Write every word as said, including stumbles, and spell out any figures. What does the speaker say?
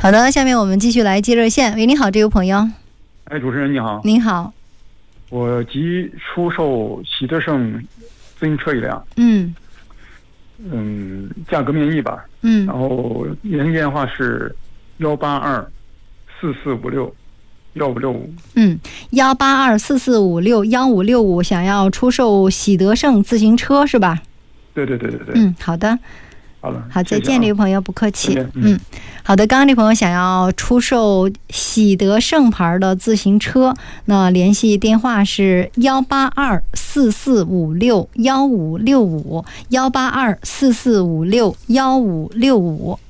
好的，下面我们继续来接热线。喂，你好，这位朋友。 哎，主持人你好。 您好。 我急出售喜德盛自行车一辆。 嗯嗯，价格面议吧。 嗯。 然后人电话是幺八二四四五六幺五六五。 嗯，幺八二四四五六幺五六五，想要出售喜德盛自行车是吧？ 对对对对对。 嗯，好的。 好了， 好，再见，这位朋友，不客气。 嗯, 嗯，好的，刚刚这朋友想要出售喜德盛牌的自行车，那联系电话是幺八二四四五六幺五六五幺八二四四五六幺五六五。